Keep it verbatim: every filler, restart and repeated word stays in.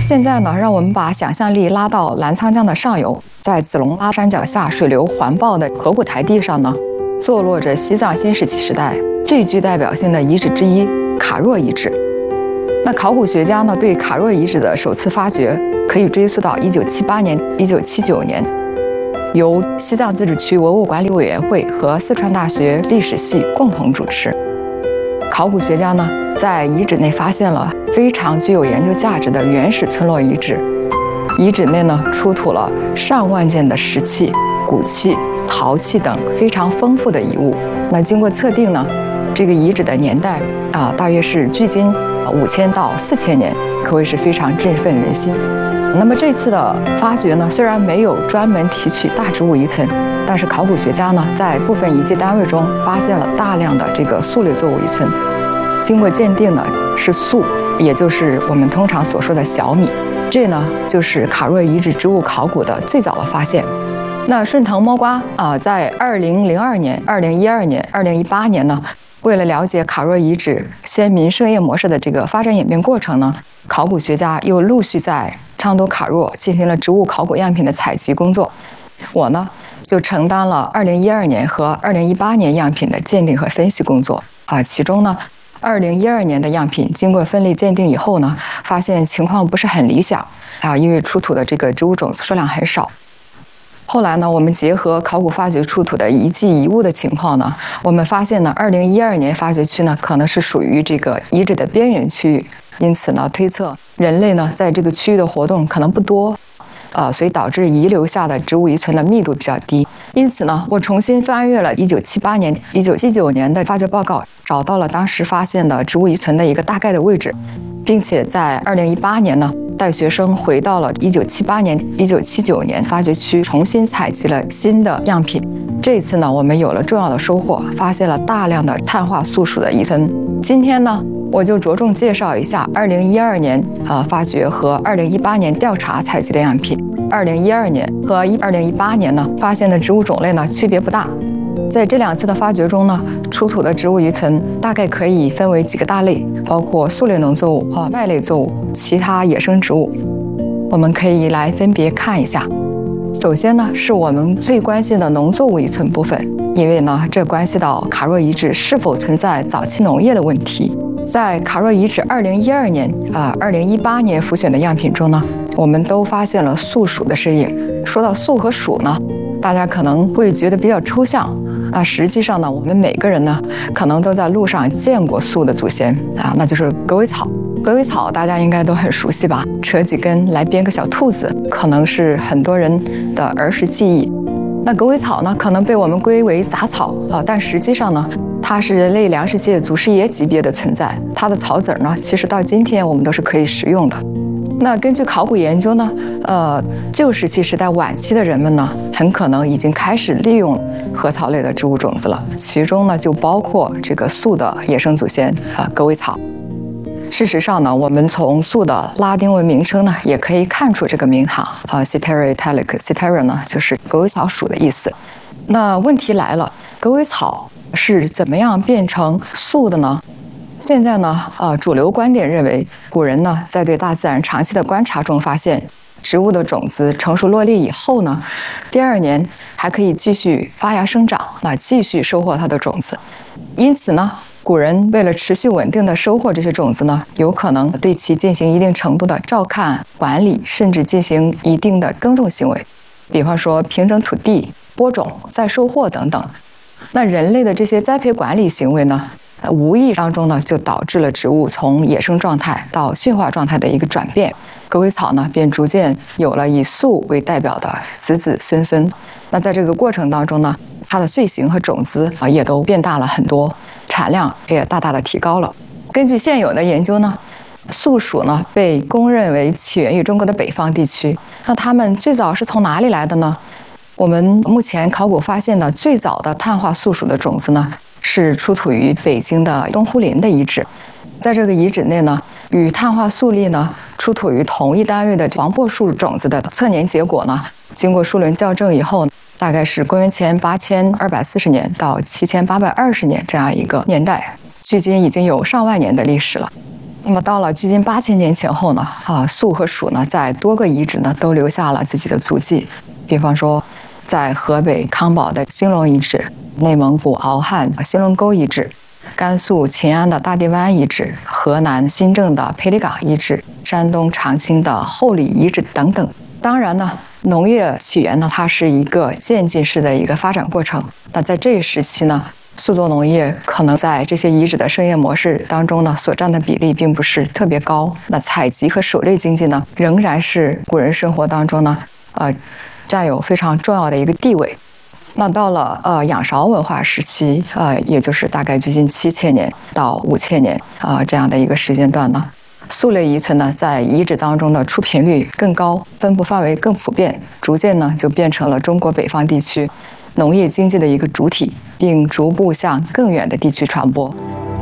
现在呢，让我们把想象力拉到澜沧江的上游，在子龙拉山脚下水流环抱的河谷台地上呢，坐落着西藏新石器时代最具代表性的遗址之一——卡若遗址。那考古学家呢，对卡若遗址的首次发掘可以追溯到一九七八年、一九七九年，由西藏自治区文物管理委员会和四川大学历史系共同主持。考古学家呢，在遗址内发现了非常具有研究价值的原始村落遗址。遗址内呢，出土了上万件的石器、骨器、陶器等非常丰富的遗物。那经过测定呢，这个遗址的年代啊、呃，大约是距今五千到四千年，可谓是非常振奋人心。那么这次的发掘呢，虽然没有专门提取大植物遗存，但是考古学家呢，在部分遗迹单位中发现了大量的这个素类作物遗存。经过鉴定呢，是粟，也就是我们通常所说的小米。这呢，就是卡若遗址植物考古的最早的发现。那顺藤摸瓜啊，在二零零二年、二零一二年、二零一八年呢，为了了解卡若遗址先民生业模式的这个发展演变过程呢，考古学家又陆续在昌都卡若进行了植物考古样品的采集工作。我呢，就承担了二零一二年和二零一八年样品的鉴定和分析工作啊。其中呢，二零一二年的样品经过分类鉴定以后呢，发现情况不是很理想啊，因为出土的这个植物种子数量很少。后来呢，我们结合考古发掘出土的遗迹遗物的情况呢，我们发现呢，二零一二年发掘区呢可能是属于这个遗址的边缘区域，因此呢，推测人类呢在这个区域的活动可能不多。呃，所以导致遗留下的植物遗存的密度比较低。因此呢，我重新翻阅了一九七八年、一九七九年的发掘报告，找到了当时发现的植物遗存的一个大概的位置，并且在二零一八年呢，带学生回到了一九七八年、一九七九年发掘区，重新采集了新的样品。这次呢，我们有了重要的收获，发现了大量的碳化素属的遗存。今天呢，我就着重介绍一下二零一二年呃发掘和二零一八年调查采集的样品。二零一二年和二零一八年呢，发现的植物种类呢区别不大。在这两次的发掘中呢，出土的植物遗存大概可以分为几个大类，包括素类农作物和麦类作物、其他野生植物。我们可以来分别看一下。首先呢，是我们最关心的农作物遗存部分，因为呢，这关系到卡若遗址是否存在早期农业的问题。在卡若遗址二零一二年啊、二零一八年浮选的样品中呢，我们都发现了粟属的身影。说到粟和属呢，大家可能会觉得比较抽象。那实际上呢，我们每个人呢，可能都在路上见过粟的祖先啊，那就是狗尾草。狗尾草大家应该都很熟悉吧？扯几根来编个小兔子，可能是很多人的儿时记忆。那狗尾草呢，可能被我们归为杂草啊，但实际上呢，它是人类粮食界祖师爷级别的存在。它的草籽呢，其实到今天我们都是可以食用的。那根据考古研究呢，呃，旧石器时代晚期的人们呢，很可能已经开始利用禾草类的植物种子了，其中呢就包括这个粟的野生祖先啊，狗尾草。事实上呢，我们从粟的拉丁文名称呢，也可以看出这个名堂啊 ，Citera italica，Citera 呢就是狗尾草属的意思。那问题来了，狗尾草是怎么样变成粟的呢？现在呢，呃，主流观点认为，古人呢在对大自然长期的观察中发现，植物的种子成熟落粒以后呢，第二年还可以继续发芽生长，那继续收获它的种子。因此呢，古人为了持续稳定的收获这些种子呢，有可能对其进行一定程度的照看、管理，甚至进行一定的耕种行为，比方说平整土地、播种、再收获等等。那人类的这些栽培管理行为呢，无意当中呢，就导致了植物从野生状态到驯化状态的一个转变。狗尾草呢，便逐渐有了以粟为代表的子子孙孙。那在这个过程当中呢，它的穗形和种子啊也都变大了很多，产量也大大的提高了。根据现有的研究呢，粟属呢被公认为起源于中国的北方地区。那它们最早是从哪里来的呢？我们目前考古发现的最早的碳化粟属的种子呢，是出土于北京的东湖林的遗址。在这个遗址内呢，与碳化粟粒呢出土于同一单位的黄柏树种子的测年结果呢，经过数轮校正以后，大概是公元前八千二百四十年到七千八百二十年这样一个年代，距今已经有上万年的历史了。 那么到了距今八千年前后呢，啊，肃和蜀呢在多个遗址呢都留下了自己的足迹，比方说在河北康保的兴隆遗址、内蒙古敖汉兴隆沟遗址、甘肃秦安的大地湾遗址、河南新郑的裴李岗遗址、山东长清的后里遗址等等。当然呢，农业起源呢，它是一个渐进式的一个发展过程。那在这一时期呢，宿作农业可能在这些遗址的生业模式当中呢，所占的比例并不是特别高。那采集和狩猎经济呢，仍然是古人生活当中呢，呃，占有非常重要的一个地位。那到了呃仰韶文化时期，呃，也就是大概距今七千年到五千年啊、呃、这样的一个时间段呢，粟类遗存呢在遗址当中的出品率更高，分布范围更普遍，逐渐呢就变成了中国北方地区农业经济的一个主体，并逐步向更远的地区传播。